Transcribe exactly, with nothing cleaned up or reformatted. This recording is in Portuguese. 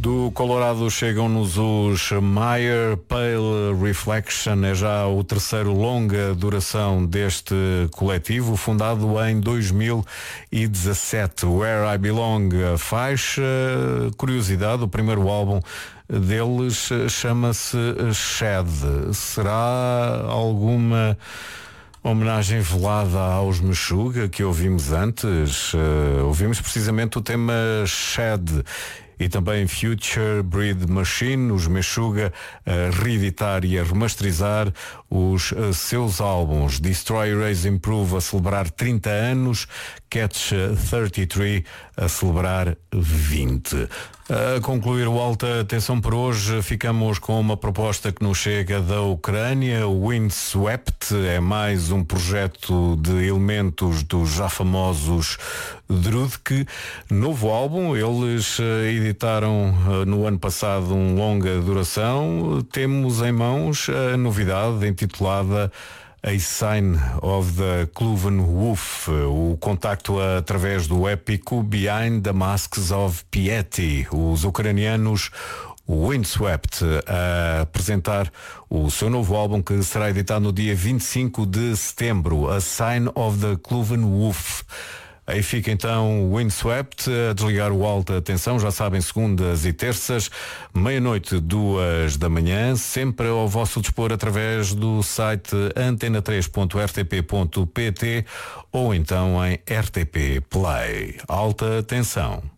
Do Colorado chegam-nos os Meyer Pale Reflection, é já o terceiro longa duração deste coletivo, fundado em dois mil e dezassete. Where I Belong, a faixa, curiosidade, o primeiro álbum deles chama-se Shed. Será alguma homenagem velada aos Meshuggah que ouvimos antes? Uh, ouvimos precisamente o tema Shed e também Future Breed Machine, os Meshuggah a reeditar e a remasterizar os uh, seus álbuns. Destroy, Erase, Improve a celebrar trinta anos, Catch trinta e três a celebrar vinte. A concluir o Alta Atenção por hoje, ficamos com uma proposta que nos chega da Ucrânia. O Windswept é mais um projeto de elementos dos já famosos Drudk. Novo álbum, eles editaram no ano passado um longa duração. Temos em mãos a novidade intitulada A Sign of the Cloven Wolf, o contacto através do épico Behind the Masks of Piety, os ucranianos Windswept a apresentar o seu novo álbum que será editado no dia vinte e cinco de setembro, A Sign of the Cloven Wolf. Aí fica então o Windswept a desligar o Alta Atenção, já sabem, segundas e terças, meia-noite, duas da manhã, sempre ao vosso dispor através do site antena três ponto r t p ponto p t ou então em R T P Play. Alta Atenção.